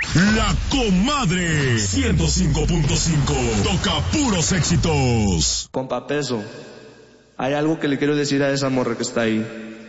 La Comadre 105.5. Toca puros éxitos. Compa Peso, hay algo que le quiero decir a esa morra que está ahí.